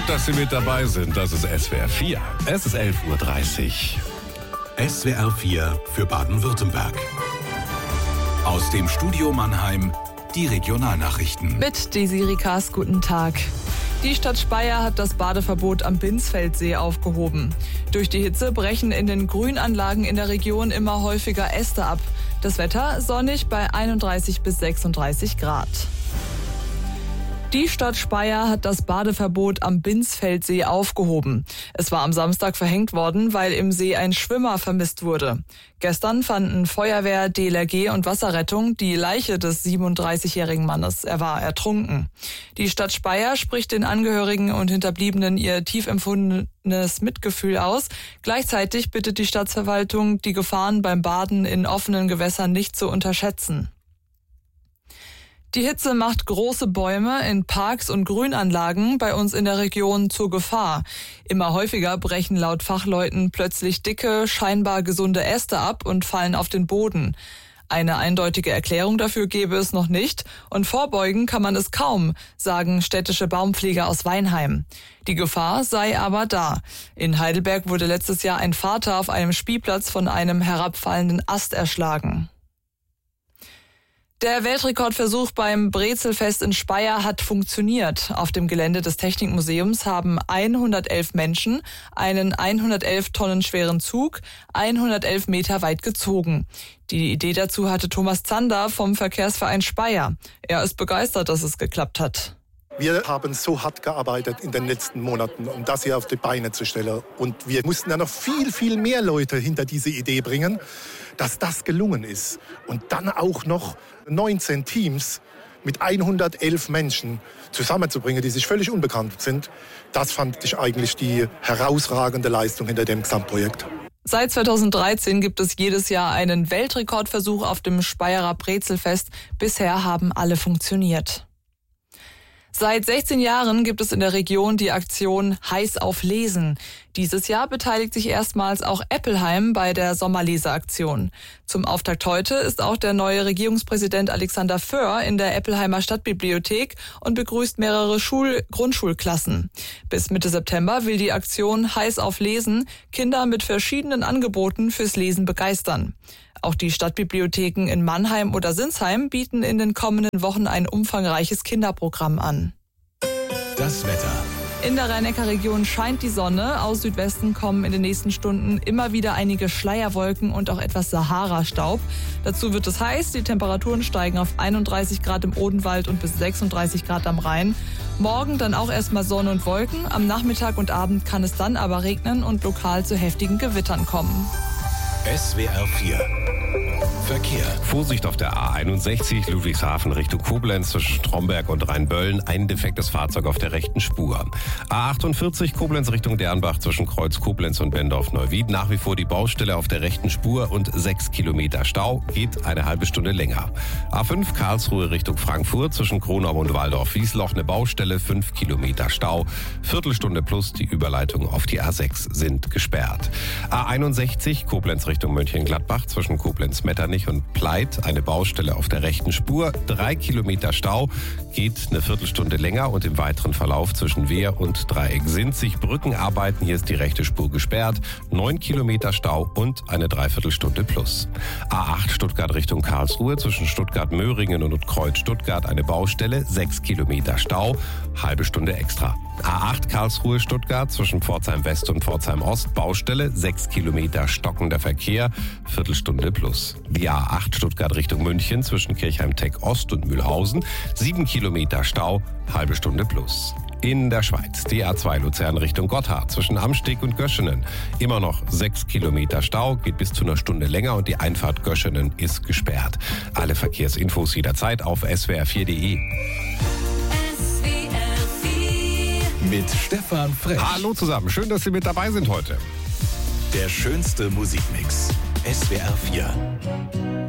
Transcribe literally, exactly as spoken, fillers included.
dass Sie mit dabei sind. Das ist S W R vier. Es ist elf Uhr dreißig. S W R vier für Baden-Württemberg. Aus dem Studio Mannheim die Regionalnachrichten. Mit Desiree Kaas, guten Tag. Die Stadt Speyer hat das Badeverbot am Binsfeldsee aufgehoben. Durch die Hitze brechen in den Grünanlagen in der Region immer häufiger Äste ab. Das Wetter sonnig bei einunddreißig bis sechsunddreißig Grad. Die Stadt Speyer hat das Badeverbot am Binsfeldsee aufgehoben. Es war am Samstag verhängt worden, weil im See ein Schwimmer vermisst wurde. Gestern fanden Feuerwehr, D L R G und Wasserrettung die Leiche des siebenunddreißigjährigen Mannes. Er war ertrunken. Die Stadt Speyer spricht den Angehörigen und Hinterbliebenen ihr tief empfundenes Mitgefühl aus. Gleichzeitig bittet die Stadtverwaltung, die Gefahren beim Baden in offenen Gewässern nicht zu unterschätzen. Die Hitze macht große Bäume in Parks und Grünanlagen bei uns in der Region zur Gefahr. Immer häufiger brechen laut Fachleuten plötzlich dicke, scheinbar gesunde Äste ab und fallen auf den Boden. Eine eindeutige Erklärung dafür gäbe es noch nicht und vorbeugen kann man es kaum, sagen städtische Baumpfleger aus Weinheim. Die Gefahr sei aber da. In Heidelberg wurde letztes Jahr ein Vater auf einem Spielplatz von einem herabfallenden Ast erschlagen. Der Weltrekordversuch beim Brezelfest in Speyer hat funktioniert. Auf dem Gelände des Technikmuseums haben hundertelf Menschen einen hundertelf Tonnen schweren Zug hundertelf Meter weit gezogen. Die Idee dazu hatte Thomas Zander vom Verkehrsverein Speyer. Er ist begeistert, dass es geklappt hat. Wir haben so hart gearbeitet in den letzten Monaten, um das hier auf die Beine zu stellen. Und wir mussten ja noch viel, viel mehr Leute hinter diese Idee bringen, dass das gelungen ist. Und dann auch noch neunzehn Teams mit hundertelf Menschen zusammenzubringen, die sich völlig unbekannt sind. Das fand ich eigentlich die herausragende Leistung hinter dem Gesamtprojekt. Seit zweitausenddreizehn gibt es jedes Jahr einen Weltrekordversuch auf dem Speyerer Brezelfest. Bisher haben alle funktioniert. Seit sechzehn Jahren gibt es in der Region die Aktion Heiß auf Lesen. Dieses Jahr beteiligt sich erstmals auch Eppelheim bei der Sommerleseaktion. Zum Auftakt heute ist auch der neue Regierungspräsident Alexander Föhr in der Eppelheimer Stadtbibliothek und begrüßt mehrere Schul- Grundschulklassen. Bis Mitte September will die Aktion Heiß auf Lesen Kinder mit verschiedenen Angeboten fürs Lesen begeistern. Auch die Stadtbibliotheken in Mannheim oder Sinsheim bieten in den kommenden Wochen ein umfangreiches Kinderprogramm an. Das Wetter. In der Rhein-Neckar-Region scheint die Sonne. Aus Südwesten kommen in den nächsten Stunden immer wieder einige Schleierwolken und auch etwas Sahara-Staub. Dazu wird es heiß. Die Temperaturen steigen auf einunddreißig Grad im Odenwald und bis sechsunddreißig Grad am Rhein. Morgen dann auch erstmal Sonne und Wolken. Am Nachmittag und Abend kann es dann aber regnen und lokal zu heftigen Gewittern kommen. S W R vier. Verkehr. Vorsicht auf der A einundsechzig Ludwigshafen Richtung Koblenz zwischen Stromberg und Rheinböllen. Ein defektes Fahrzeug auf der rechten Spur. A achtundvierzig Koblenz Richtung Dernbach zwischen Kreuz Koblenz und Bendorf-Neuwied. Nach wie vor die Baustelle auf der rechten Spur und sechs Kilometer Stau. Geht eine halbe Stunde länger. A fünf Karlsruhe Richtung Frankfurt zwischen Kronau und Waldorf-Wiesloch. Eine Baustelle, fünf Kilometer Stau. Viertelstunde plus die Überleitung auf die A sechs sind gesperrt. A einundsechzig Koblenz Richtung Mönchengladbach zwischen Koblenz-Metternich und Pleit, eine Baustelle auf der rechten Spur, drei Kilometer Stau, geht eine Viertelstunde länger und im weiteren Verlauf zwischen Wehr und Dreieck sind sich Brückenarbeiten, hier ist die rechte Spur gesperrt, neun Kilometer Stau und eine Dreiviertelstunde plus. A acht Stuttgart Richtung Karlsruhe zwischen Stuttgart-Möhringen und Kreuz-Stuttgart eine Baustelle, sechs Kilometer Stau, halbe Stunde extra. A acht Karlsruhe-Stuttgart zwischen Pforzheim West und Pforzheim Ost, Baustelle, sechs Kilometer stockender Verkehr, Viertelstunde plus. Die A acht Stuttgart Richtung München zwischen Kirchheim-Tech Ost und Mühlhausen, sieben Kilometer Stau, halbe Stunde plus. In der Schweiz, die A zwei Luzern Richtung Gotthard zwischen Amsteg und Göschenen. Immer noch sechs Kilometer Stau, geht bis zu einer Stunde länger und die Einfahrt Göschenen ist gesperrt. Alle Verkehrsinfos jederzeit auf s w r vier punkt d e. Mit Stefan Frech. Hallo zusammen, schön, dass Sie mit dabei sind heute. Der schönste Musikmix. S W R vier.